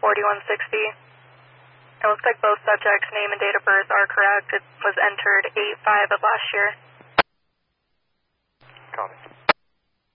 4160. It looks like both subjects' name and date of birth are correct. It was entered 8/5 of last year. Copy.